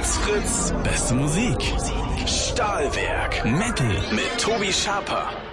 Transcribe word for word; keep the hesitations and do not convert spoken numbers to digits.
Fritz Fritz. Beste Musik. Stahlwerk. Metal mit Tobi Schaper.